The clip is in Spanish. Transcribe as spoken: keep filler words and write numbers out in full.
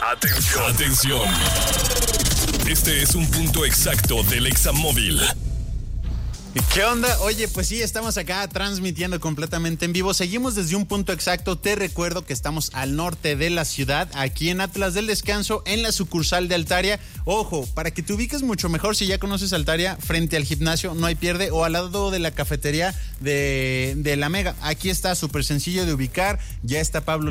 Atención. Atención. Este es un punto exacto del Examóvil. ¿Qué onda? Oye, pues sí, estamos acá transmitiendo completamente en vivo. Seguimos desde un punto exacto. Te recuerdo que estamos al norte de la ciudad, aquí en Atlas del Descanso, en la sucursal de Altaria. Ojo, para que te ubiques mucho mejor, si ya conoces Altaria, frente al gimnasio, no hay pierde, o al lado de la cafetería de, de la Mega. Aquí está súper sencillo de ubicar. Ya está Pablo